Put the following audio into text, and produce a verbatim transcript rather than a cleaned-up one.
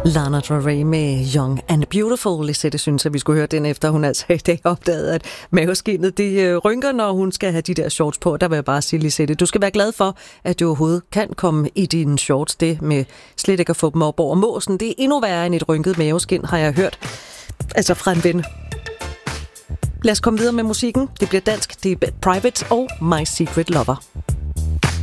Lana Del Rey med Young and Beautiful. Lisette synes, at vi skulle høre den, efter hun altså i dag opdagede, at maveskinnet det rynker, når hun skal have de der shorts på. Der vil jeg bare sige, Lisette, du skal være glad for, at du overhovedet kan komme i dine shorts. Det med slet ikke at få dem op over måsen, det er endnu værre end et rynket maveskin, har jeg hørt. Altså fra en ven. Lad os komme videre med musikken. Det bliver dansk. Det er Private og My Secret Lover.